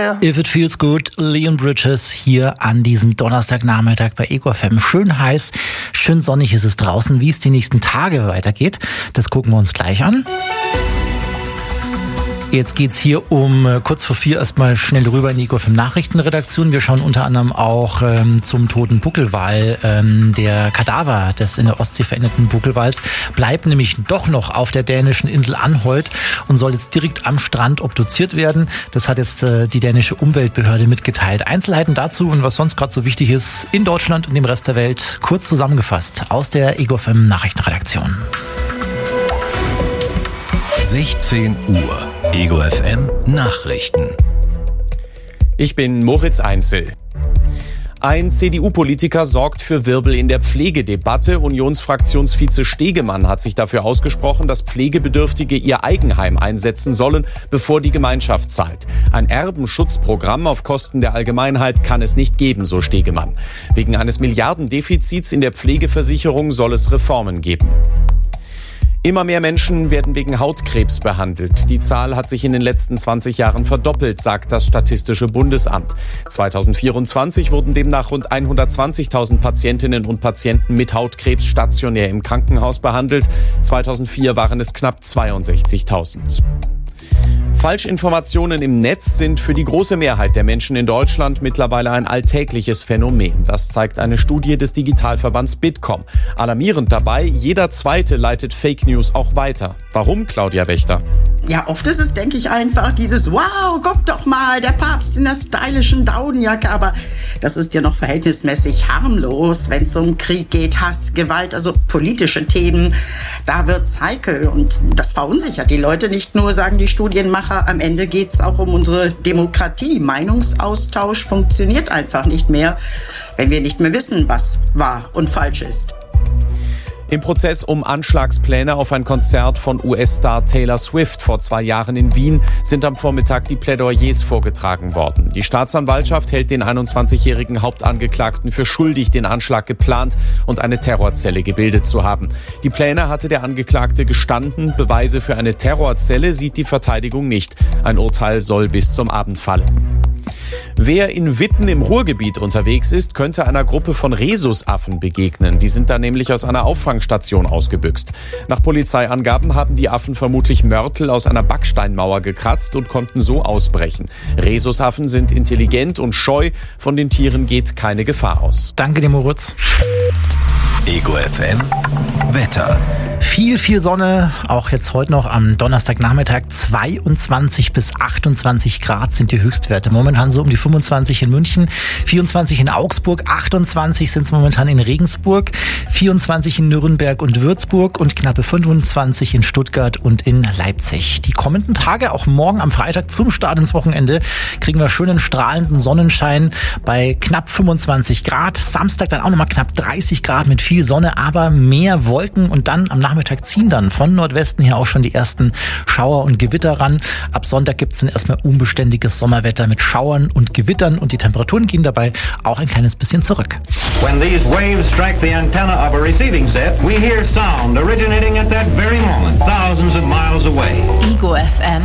Fire. If It Feels Good, Leon Bridges hier an diesem Donnerstagnachmittag bei Ego FM. Schön heiß, schön sonnig ist es draußen. Wie es die nächsten Tage weitergeht, das gucken wir uns gleich an. Jetzt geht's hier um kurz vor 4 erstmal schnell rüber in die Ego FM Nachrichtenredaktion. Wir schauen unter anderem auch zum toten Buckelwal. Der Kadaver des in der Ostsee verendeten Buckelwals bleibt nämlich doch noch auf der dänischen Insel Anholt und soll jetzt direkt am Strand obduziert werden. Das hat jetzt die dänische Umweltbehörde mitgeteilt. Einzelheiten dazu und was sonst gerade so wichtig ist in Deutschland und dem Rest der Welt kurz zusammengefasst aus der Ego FM Nachrichtenredaktion. 16 Uhr. Ego FM Nachrichten. Ich bin Moritz Einzel. Ein CDU-Politiker sorgt für Wirbel in der Pflegedebatte. Unionsfraktionsvize Stegemann hat sich dafür ausgesprochen, dass Pflegebedürftige ihr Eigenheim einsetzen sollen, bevor die Gemeinschaft zahlt. Ein Erbenschutzprogramm auf Kosten der Allgemeinheit kann es nicht geben, so Stegemann. Wegen eines Milliardendefizits in der Pflegeversicherung soll es Reformen geben. Immer mehr Menschen werden wegen Hautkrebs behandelt. Die Zahl hat sich in den letzten 20 Jahren verdoppelt, sagt das Statistische Bundesamt. 2024 wurden demnach rund 120.000 Patientinnen und Patienten mit Hautkrebs stationär im Krankenhaus behandelt. 2004 waren es knapp 62.000. Falschinformationen im Netz sind für die große Mehrheit der Menschen in Deutschland mittlerweile ein alltägliches Phänomen. Das zeigt eine Studie des Digitalverbands Bitkom. Alarmierend dabei, jeder Zweite leitet Fake News auch weiter. Warum, Claudia Wächter? Ja, oft ist es, denke ich, einfach dieses wow, guck doch mal, der Papst in der stylischen Daumenjacke. Aber das ist ja noch verhältnismäßig harmlos, wenn es um Krieg geht, Hass, Gewalt, also politische Themen. Da wird's heikel und das verunsichert die Leute nicht nur, sagen die Studienmacher. Am Ende geht's auch um unsere Demokratie. Meinungsaustausch funktioniert einfach nicht mehr, wenn wir nicht mehr wissen, was wahr und falsch ist. Im Prozess um Anschlagspläne auf ein Konzert von US-Star Taylor Swift vor 2 Jahren in Wien sind am Vormittag die Plädoyers vorgetragen worden. Die Staatsanwaltschaft hält den 21-jährigen Hauptangeklagten für schuldig, den Anschlag geplant und eine Terrorzelle gebildet zu haben. Die Pläne hatte der Angeklagte gestanden. Beweise für eine Terrorzelle sieht die Verteidigung nicht. Ein Urteil soll bis zum Abend fallen. Wer in Witten im Ruhrgebiet unterwegs ist, könnte einer Gruppe von Rhesusaffen begegnen. Die sind da nämlich aus einer Auffangstation ausgebüxt. Nach Polizeiangaben haben die Affen vermutlich Mörtel aus einer Backsteinmauer gekratzt und konnten so ausbrechen. Rhesusaffen sind intelligent und scheu. Von den Tieren geht keine Gefahr aus. Danke dir, Moritz. Ego FM Wetter. Viel Sonne, auch jetzt heute noch am Donnerstagnachmittag. 22 bis 28 Grad sind die Höchstwerte. Momentan so um die 25 in München, 24 in Augsburg, 28 sind es momentan in Regensburg, 24 in Nürnberg und Würzburg und knappe 25 in Stuttgart und in Leipzig. Die kommenden Tage, auch morgen am Freitag zum Start ins Wochenende, kriegen wir schönen strahlenden Sonnenschein bei knapp 25 Grad. Samstag dann auch nochmal knapp 30 Grad mit viel Sonne, aber mehr Wolken und dann am Nachmittag ziehen dann von Nordwesten hier auch schon die ersten Schauer und Gewitter ran. Ab Sonntag gibt es dann erstmal unbeständiges Sommerwetter mit Schauern und Gewittern und die Temperaturen gehen dabei auch ein kleines bisschen zurück. When these waves strike the antenna of a receiving set, we hear sound originating at that very moment, thousands of miles away. Ego FM.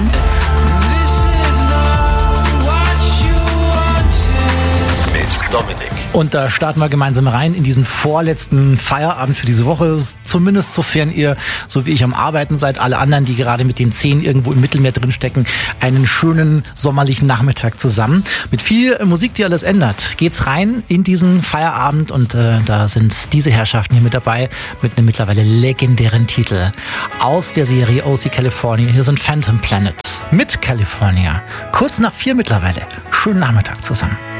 Mit Dominik. Und da starten wir gemeinsam rein in diesen vorletzten Feierabend für diese Woche. Zumindest sofern ihr, so wie ich, am Arbeiten seid. Alle anderen, die gerade mit den Zehen irgendwo im Mittelmeer drinstecken, einen schönen sommerlichen Nachmittag zusammen. Mit viel Musik, die alles ändert, geht's rein in diesen Feierabend. Und da sind diese Herrschaften hier mit dabei mit einem mittlerweile legendären Titel aus der Serie OC California. Hier sind Phantom Planet mit California. Kurz nach 4 mittlerweile. Schönen Nachmittag zusammen.